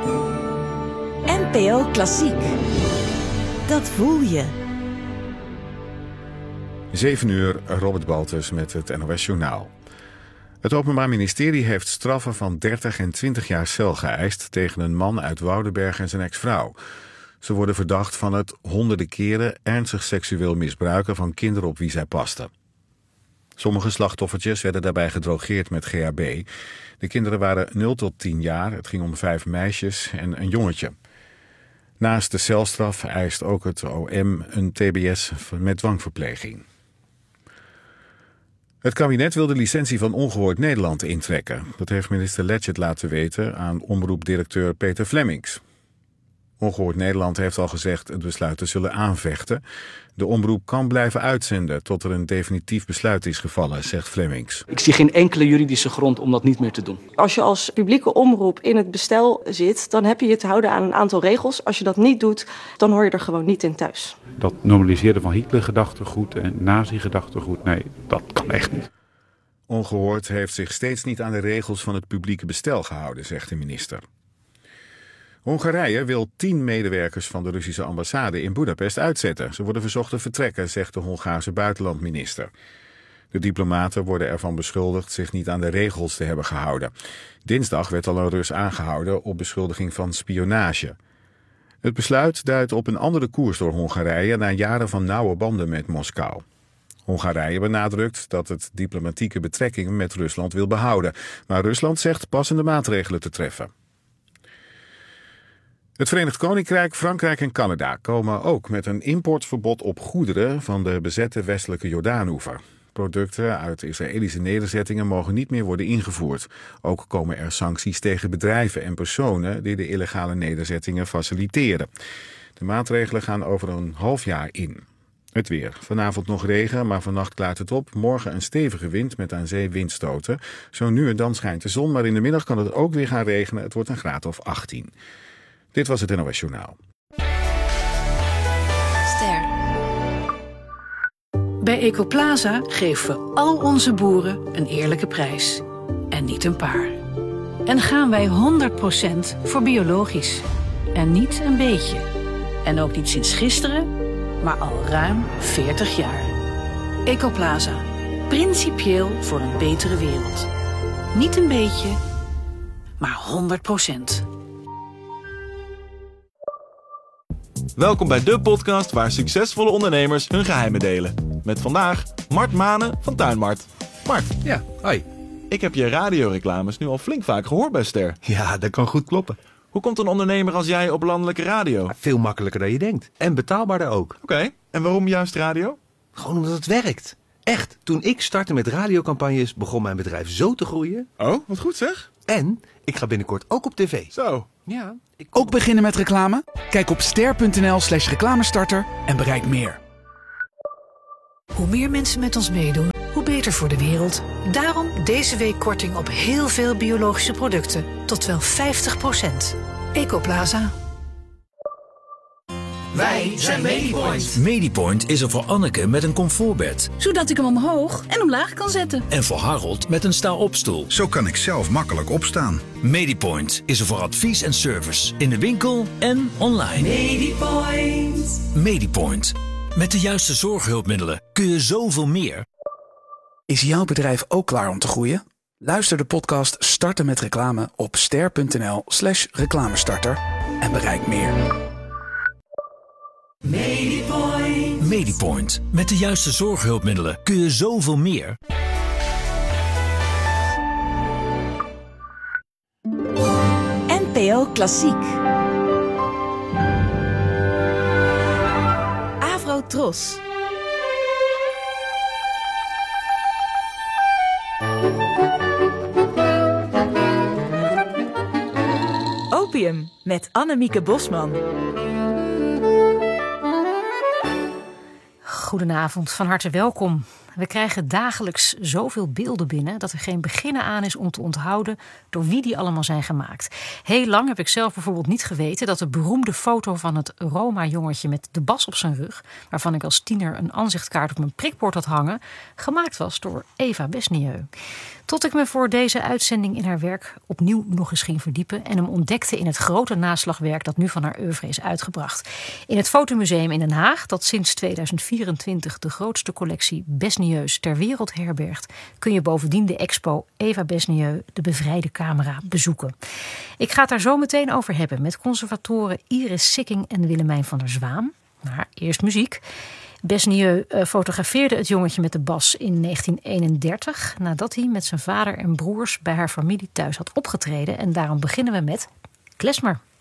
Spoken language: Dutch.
NPO Klassiek. Dat voel je. 7 uur, Robert Baltus met het NOS Journaal. Het Openbaar Ministerie heeft straffen van 30 en 20 jaar cel geëist tegen een man uit Woudenberg en zijn ex-vrouw. Ze worden verdacht van het honderden keren ernstig seksueel misbruiken van kinderen op wie zij pasten. Sommige slachtoffertjes werden daarbij gedrogeerd met GHB. De kinderen waren 0 tot 10 jaar, het ging om 5 meisjes en een jongetje. Naast de celstraf eist ook het OM een TBS met dwangverpleging. Het kabinet wil de licentie van Ongehoord Nederland intrekken. Dat heeft minister Leggett laten weten aan omroepdirecteur Peter Flemings. Ongehoord Nederland heeft al gezegd het besluit te zullen aanvechten. De omroep kan blijven uitzenden tot er een definitief besluit is gevallen, zegt Flemings. Ik zie geen enkele juridische grond om dat niet meer te doen. Als je als publieke omroep in het bestel zit, dan heb je je te houden aan een aantal regels. Als je dat niet doet, dan hoor je er gewoon niet in thuis. Dat normaliseren van Hitler-gedachtegoed en nazi-gedachtegoed, nee, dat kan echt niet. Ongehoord heeft zich steeds niet aan de regels van het publieke bestel gehouden, zegt de minister. Hongarije wil 10 medewerkers van de Russische ambassade in Boedapest uitzetten. Ze worden verzocht te vertrekken, zegt de Hongaarse buitenlandminister. De diplomaten worden ervan beschuldigd zich niet aan de regels te hebben gehouden. Dinsdag werd al een Rus aangehouden op beschuldiging van spionage. Het besluit duidt op een andere koers door Hongarije na jaren van nauwe banden met Moskou. Hongarije benadrukt dat het diplomatieke betrekkingen met Rusland wil behouden. Maar Rusland zegt passende maatregelen te treffen. Het Verenigd Koninkrijk, Frankrijk en Canada komen ook met een importverbod op goederen van de bezette westelijke Jordaanoever. Producten uit Israëlische nederzettingen mogen niet meer worden ingevoerd. Ook komen er sancties tegen bedrijven en personen die de illegale nederzettingen faciliteren. De maatregelen gaan over een half jaar in. Het weer. Vanavond nog regen, maar vannacht klaart het op. Morgen een stevige wind met aan zee windstoten. Zo nu en dan schijnt de zon, maar in de middag kan het ook weer gaan regenen. Het wordt een graad of 18. Dit was het NOS Journaal. Ster. Bij Ecoplaza geven we al onze boeren een eerlijke prijs. En niet een paar. En gaan wij 100% voor biologisch. En niet een beetje. En ook niet sinds gisteren, maar al ruim 40 jaar. Ecoplaza. Principieel voor een betere wereld. Niet een beetje, maar 100%. Welkom bij de podcast waar succesvolle ondernemers hun geheimen delen. Met vandaag Mart Manen van Tuinmart. Mart. Ja, hoi. Ik heb je radioreclames nu al flink vaak gehoord bij Ster. Ja, dat kan goed kloppen. Hoe komt een ondernemer als jij op landelijke radio? Veel makkelijker dan je denkt. En betaalbaarder ook. Oké, en waarom juist radio? Gewoon omdat het werkt. Echt, toen ik startte met radiocampagnes begon mijn bedrijf zo te groeien. Oh, wat goed zeg. En ik ga binnenkort ook op tv. Zo. Ja. Ook beginnen met reclame? Kijk op ster.nl/reclamestarter en bereik meer. Hoe meer mensen met ons meedoen, hoe beter voor de wereld. Daarom deze week korting op heel veel biologische producten. Tot wel 50%. Ecoplaza. Wij zijn Medipoint. Medipoint is er voor Anneke met een comfortbed. Zodat ik hem omhoog en omlaag kan zetten. En voor Harold met een sta-opstoel. Zo kan ik zelf makkelijk opstaan. Medipoint is er voor advies en service. In de winkel en online. Medipoint. Medipoint. Met de juiste zorghulpmiddelen kun je zoveel meer. Is jouw bedrijf ook klaar om te groeien? Luister de podcast Starten met reclame op ster.nl/reclamestarter en bereik meer. Medipoint. Medipoint. Met de juiste zorghulpmiddelen kun je zoveel meer. NPO Klassiek. Avro-Tros. Opium met Annemieke Bosman. Goedenavond, van harte welkom. We krijgen dagelijks zoveel beelden binnen dat er geen beginnen aan is om te onthouden door wie die allemaal zijn gemaakt. Heel lang heb ik zelf bijvoorbeeld niet geweten dat de beroemde foto van het Roma-jongetje met de bas op zijn rug, waarvan ik als tiener een aanzichtkaart op mijn prikbord had hangen, gemaakt was door Eva Besnieu. Tot ik me voor deze uitzending in haar werk opnieuw nog eens ging verdiepen en hem ontdekte in het grote naslagwerk dat nu van haar oeuvre is uitgebracht. In het Fotomuseum in Den Haag, dat sinds 2024 de grootste collectie Besnieu's ter wereld herbergt, kun je bovendien de expo Eva Besnieu, de bevrijde camera, bezoeken. Ik ga het daar zo meteen over hebben met conservatoren Iris Sikking en Willemijn van der Zwaan. Maar eerst muziek. Besnieu fotografeerde het jongetje met de bas in 1931... nadat hij met zijn vader en broers bij haar familie thuis had opgetreden. En daarom beginnen we met klezmer.